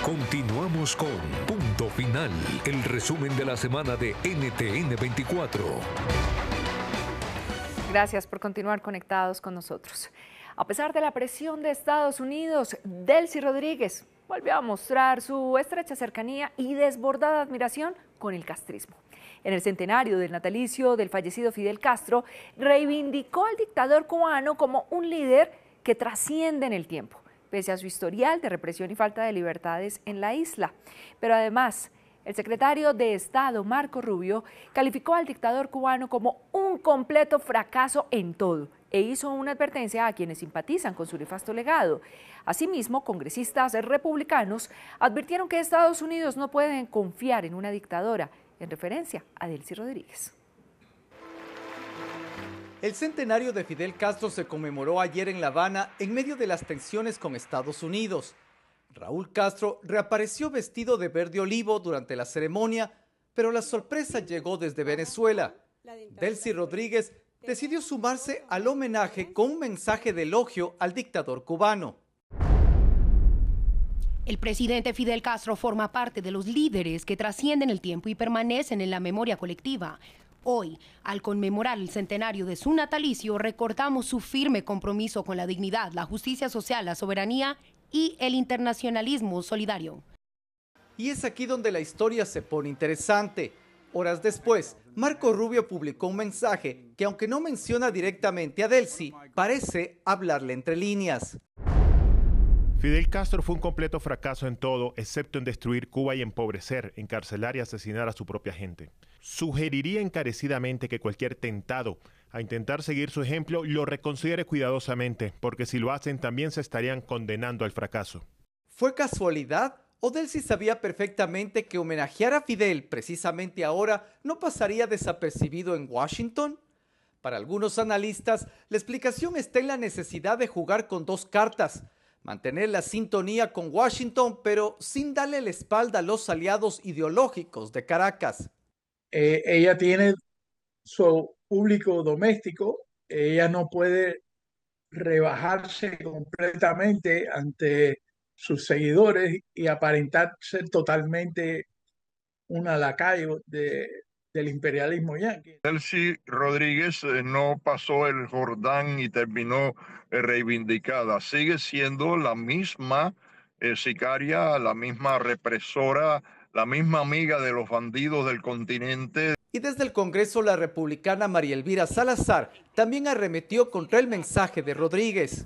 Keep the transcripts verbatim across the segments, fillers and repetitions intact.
Continuamos con Punto Final, el resumen de la semana de N T N veinticuatro. Gracias por continuar conectados con nosotros. A pesar de la presión de Estados Unidos, Delcy Rodríguez volvió a mostrar su estrecha cercanía y desbordada admiración con el castrismo. En el centenario del natalicio del fallecido Fidel Castro, reivindicó al dictador cubano como un líder que trasciende en el tiempo, pese a su historial de represión y falta de libertades en la isla. Pero además, el secretario de Estado, Marco Rubio, calificó al dictador cubano como un completo fracaso en todo e hizo una advertencia a quienes simpatizan con su nefasto legado. Asimismo, congresistas republicanos advirtieron que Estados Unidos no pueden confiar en una dictadora, en referencia a Delcy Rodríguez. El centenario de Fidel Castro se conmemoró ayer en La Habana en medio de las tensiones con Estados Unidos. Raúl Castro reapareció vestido de verde olivo durante la ceremonia, pero la sorpresa llegó desde Venezuela. Delcy Rodríguez decidió sumarse al homenaje con un mensaje de elogio al dictador cubano. El presidente Fidel Castro forma parte de los líderes que trascienden el tiempo y permanecen en la memoria colectiva. Hoy, al conmemorar el centenario de su natalicio, recordamos su firme compromiso con la dignidad, la justicia social, la soberanía y el internacionalismo solidario. Y es aquí donde la historia se pone interesante. Horas después, Marco Rubio publicó un mensaje que, aunque no menciona directamente a Delcy, parece hablarle entre líneas. Fidel Castro fue un completo fracaso en todo, excepto en destruir Cuba y empobrecer, encarcelar y asesinar a su propia gente. Sugeriría encarecidamente que cualquier tentado a intentar seguir su ejemplo lo reconsidere cuidadosamente, porque si lo hacen también se estarían condenando al fracaso. ¿Fue casualidad? ¿O Delcy sabía perfectamente que homenajear a Fidel precisamente ahora no pasaría desapercibido en Washington? Para algunos analistas, la explicación está en la necesidad de jugar con dos cartas. Mantener la sintonía con Washington, pero sin darle la espalda a los aliados ideológicos de Caracas. Eh, ella tiene su público doméstico, ella no puede rebajarse completamente ante sus seguidores y aparentar ser totalmente una lacayo de, del imperialismo yanqui. Delcy Rodríguez eh, no pasó el Jordán y terminó eh, reivindicada. Sigue siendo la misma eh, sicaria, la misma represora, la misma amiga de los bandidos del continente. Y desde el Congreso, la republicana María Elvira Salazar también arremetió contra el mensaje de Rodríguez.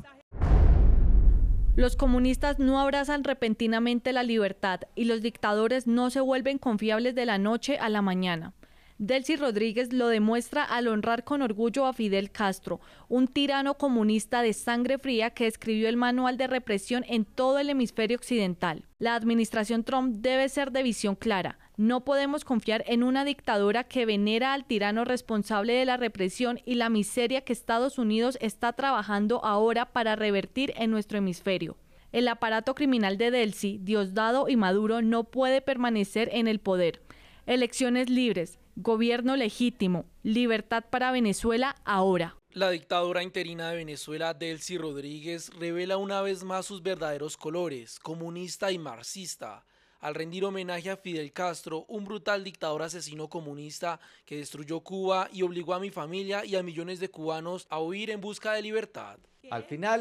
Los comunistas no abrazan repentinamente la libertad y los dictadores no se vuelven confiables de la noche a la mañana. Delcy Rodríguez lo demuestra al honrar con orgullo a Fidel Castro, un tirano comunista de sangre fría que escribió el manual de represión en todo el hemisferio occidental. La administración Trump debe ser de visión clara. No podemos confiar en una dictadura que venera al tirano responsable de la represión y la miseria que Estados Unidos está trabajando ahora para revertir en nuestro hemisferio. El aparato criminal de Delcy, Diosdado y Maduro no puede permanecer en el poder. Elecciones libres, gobierno legítimo, libertad para Venezuela ahora. La dictadora interina de Venezuela, Delcy Rodríguez, revela una vez más sus verdaderos colores, comunista y marxista, al rendir homenaje a Fidel Castro, un brutal dictador asesino comunista que destruyó Cuba y obligó a mi familia y a millones de cubanos a huir en busca de libertad. Al final,